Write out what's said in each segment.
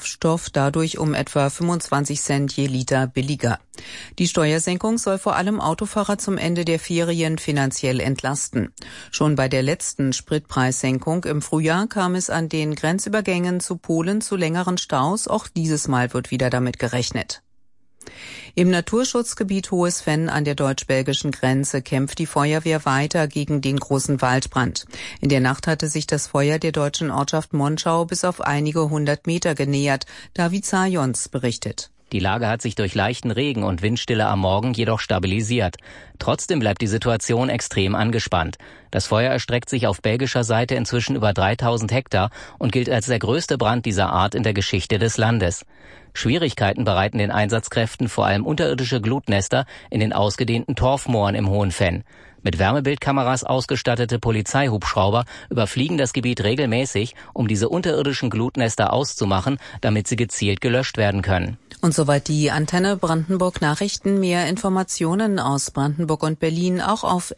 Kraftstoff dadurch um etwa 25 Cent je Liter billiger. Die Steuersenkung soll vor allem Autofahrer zum Ende der Ferien finanziell entlasten. Schon bei der letzten Spritpreissenkung im Frühjahr kam es an den Grenzübergängen zu Polen zu längeren Staus. Auch dieses Mal wird wieder damit gerechnet. Im Naturschutzgebiet Hohes Venn an der deutsch-belgischen Grenze kämpft die Feuerwehr weiter gegen den großen Waldbrand. In der Nacht hatte sich das Feuer der deutschen Ortschaft Monschau bis auf einige 100 Meter genähert. David Zajons berichtet. Die Lage hat sich durch leichten Regen und Windstille am Morgen jedoch stabilisiert. Trotzdem bleibt die Situation extrem angespannt. Das Feuer erstreckt sich auf belgischer Seite inzwischen über 3000 Hektar und gilt als der größte Brand dieser Art in der Geschichte des Landes. Schwierigkeiten bereiten den Einsatzkräften vor allem unterirdische Glutnester in den ausgedehnten Torfmooren im Hohen Venn. Mit Wärmebildkameras ausgestattete Polizeihubschrauber überfliegen das Gebiet regelmäßig, um diese unterirdischen Glutnester auszumachen, damit sie gezielt gelöscht werden können. Und soweit die Antenne Brandenburg Nachrichten. Mehr Informationen aus Brandenburg und Berlin auch auf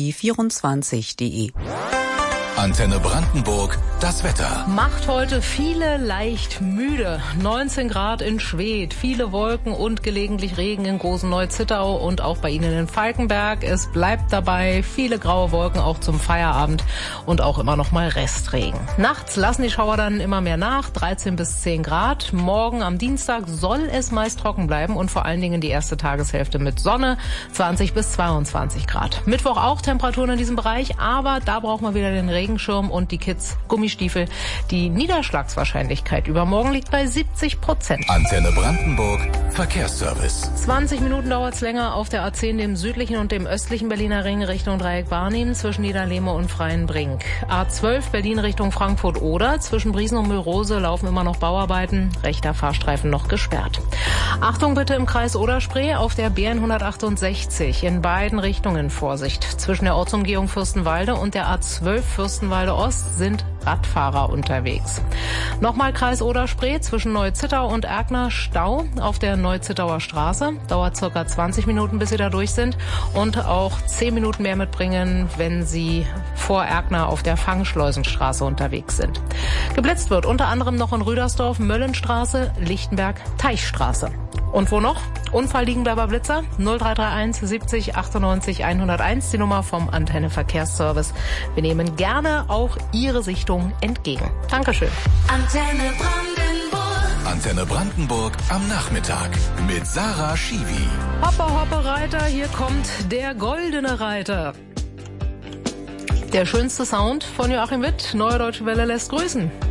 rbb24.de. Antenne Brandenburg, das Wetter. Macht heute viele leicht müde. 19 Grad in Schwedt, viele Wolken und gelegentlich Regen in Großen-Neu-Zittau und auch bei Ihnen in Falkenberg. Es bleibt dabei, viele graue Wolken auch zum Feierabend und auch immer noch mal Restregen. Nachts lassen die Schauer dann immer mehr nach, 13 bis 10 Grad. Morgen am Dienstag soll es meist trocken bleiben und vor allen Dingen die erste Tageshälfte mit Sonne, 20 bis 22 Grad. Mittwoch auch Temperaturen in diesem Bereich, aber da brauchen wir wieder den Regenschirm und die Kids Gummistiefel. Die Niederschlagswahrscheinlichkeit übermorgen liegt bei 70%. Antenne Brandenburg, Verkehrsservice. 20 Minuten dauert es länger auf der A10, dem südlichen und dem östlichen Berliner Ring Richtung Dreieck Wahrnehmen zwischen Niederlehme und Freienbrink. A12 Berlin Richtung Frankfurt-Oder. Zwischen Briesen und Mühlrose laufen immer noch Bauarbeiten. Rechter Fahrstreifen noch gesperrt. Achtung bitte im Kreis Oder-Spree auf der BN 168. In beiden Richtungen Vorsicht. Zwischen der Ortsumgehung Fürstenwalde und der A12 Fürstenwalde Ost sind Radfahrer unterwegs. Nochmal Kreis Oder-Spree zwischen Neu-Zittau und Erkner Stau auf der Neu-Zittauer Straße. Dauert circa 20 Minuten, bis Sie da durch sind. Und auch 10 Minuten mehr mitbringen, wenn Sie vor Erkner auf der Fangschleusenstraße unterwegs sind. Geblitzt wird unter anderem noch in Rüdersdorf, Möllenstraße, Lichtenberg, Teichstraße. Und wo noch? Unfall Liegenbleiber Blitzer 0331 70 98 101, die Nummer vom Antenne Verkehrsservice. Wir nehmen gerne auch Ihre Sichtung entgegen. Dankeschön. Antenne Brandenburg. Antenne Brandenburg am Nachmittag mit Sarah Schiwi. Hoppe, hoppe, Reiter, hier kommt der goldene Reiter. Der schönste Sound von Joachim Witt. Neue Deutsche Welle lässt grüßen.